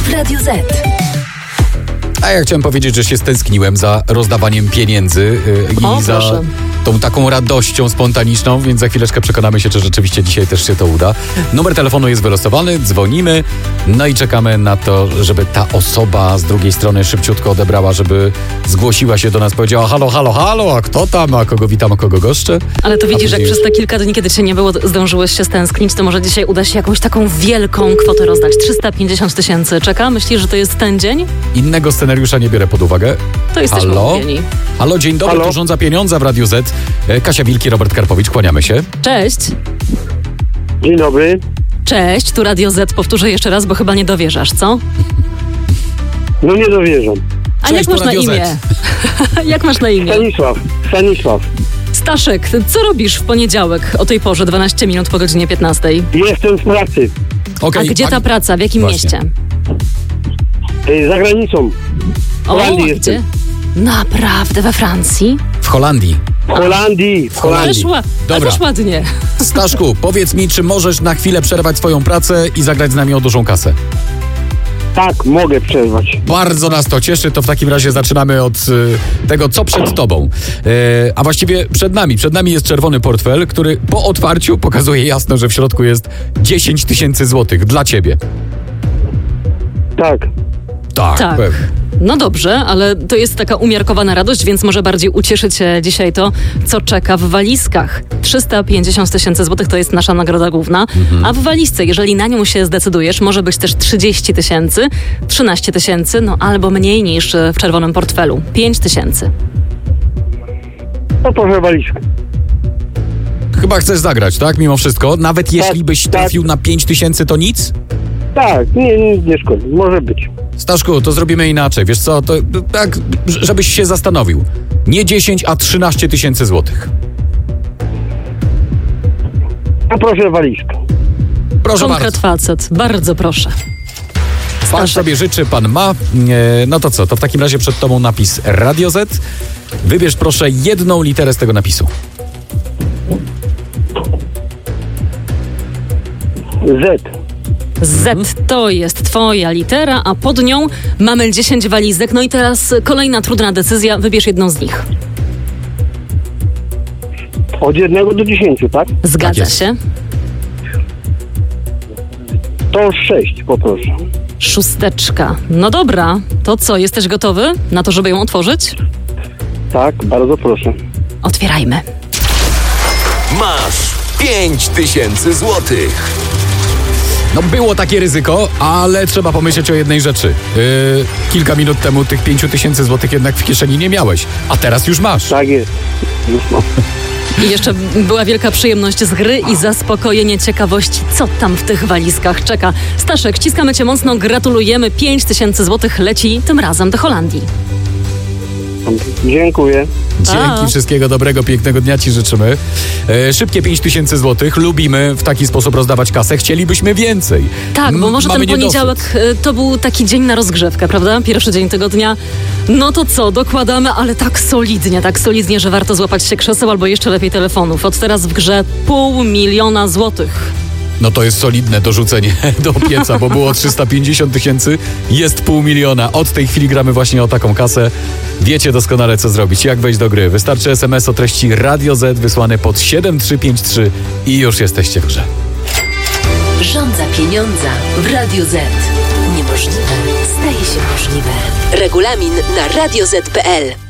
w Radiu Z. A ja chciałem powiedzieć, że się stęskniłem za rozdawaniem pieniędzy i za tą taką radością spontaniczną, więc za chwileczkę przekonamy się, czy rzeczywiście dzisiaj też się to uda. Numer telefonu jest wylosowany, dzwonimy, no i czekamy na to, żeby ta osoba z drugiej strony szybciutko odebrała, żeby zgłosiła się do nas, powiedziała halo, halo, halo, a kto tam, a kogo witam, a kogo goszczę. Ale to widzisz, jak przez te kilka dni, kiedy cię nie było, zdążyłeś się stęsknić, to może dzisiaj uda się jakąś taką wielką kwotę rozdać. 350 000 czeka? Myślisz, że to jest ten dzień? Innego scenariusza nie biorę pod uwagę. To jesteśmy umówieni. Halo, dzień dobry, to Rządza Pieniądza w Radiu Z. Kasia Wilki, Robert Karpowicz, kłaniamy się. Cześć. Dzień dobry. Cześć, tu Radio Z. Powtórzę jeszcze raz, bo chyba nie dowierzasz, co? No nie dowierzam. A Cześć, jak masz na Radio Z. imię? Jak masz na imię? Stanisław. Staszek, co robisz w poniedziałek o tej porze, 12 minut po godzinie 15? Jestem w pracy. Okay, A gdzie ta praca? W jakim mieście? Za granicą. W Holandii gdzie? jestem. Naprawdę? We Francji? W Holandii. W Holandii. Dobra. Też ładnie. Staszku, powiedz mi, czy możesz na chwilę przerwać swoją pracę i zagrać z nami o dużą kasę? Tak, mogę przerwać. Bardzo nas to cieszy, to w takim razie zaczynamy od tego, co przed tobą. A właściwie przed nami. Przed nami jest czerwony portfel, który po otwarciu pokazuje jasno, że w środku jest 10 000 złotych dla ciebie. Tak. Tak. No dobrze, ale to jest taka umiarkowana radość, więc może bardziej ucieszy cię dzisiaj to, co czeka w walizkach. 350 000 złotych to jest nasza nagroda główna, a w walizce, jeżeli na nią się zdecydujesz, może być też 30 000, 13 000, no albo mniej niż w czerwonym portfelu. 5 000. No proszę walizkę. Chyba chcesz zagrać, tak? Mimo wszystko. Nawet jeśli byś trafił na 5 000, to nic? Tak, nie szkodzi. Może być. Staszku, to zrobimy inaczej. Wiesz co, to tak, żebyś się zastanowił. Nie 10, a 13 000 złotych. A proszę walizkę. Proszę Konkret bardzo. facet, bardzo proszę. Pan sobie życzy, pan ma. No to co, to w takim razie przed tobą napis Radio Z. Wybierz proszę jedną literę z tego napisu. Z. Z to jest twoja litera, a pod nią mamy 10 walizek. No i teraz kolejna trudna decyzja. Wybierz jedną z nich. Od 1 do 10, tak? Zgadza się. To 6, poproszę. 6. No dobra, to co, jesteś gotowy na to, żeby ją otworzyć? Tak, bardzo proszę. Otwierajmy. Masz 5 000 złotych. No było takie ryzyko, ale trzeba pomyśleć o jednej rzeczy. Kilka minut temu tych 5 000 złotych jednak w kieszeni nie miałeś, a teraz już masz. Tak jest. Już mam. I jeszcze była wielka przyjemność z gry i zaspokojenie ciekawości, co tam w tych walizkach czeka. Staszek, ściskamy cię mocno, gratulujemy. 5 000 złotych leci tym razem do Holandii. Dziękuję. Dzięki, wszystkiego dobrego, pięknego dnia ci życzymy. Szybkie 5 000 złotych, lubimy w taki sposób rozdawać kasę, chcielibyśmy więcej. Tak, bo może ten poniedziałek to był taki dzień na rozgrzewkę, prawda? Pierwszy dzień tego dnia. No to co, dokładamy, ale tak solidnie, że warto złapać się krzeseł albo jeszcze lepiej telefonów. Od teraz w grze 500 000 złotych. No to jest solidne dorzucenie do pieca, bo było 350 000, jest 500 000. Od tej chwili gramy właśnie o taką kasę. Wiecie doskonale, co zrobić, jak wejść do gry. Wystarczy SMS o treści Radio Z wysłany pod 7353 i już jesteście w grze. Rządza Pieniądza w Radiu Z. Niemożliwe staje się możliwe. Regulamin na radioz.pl.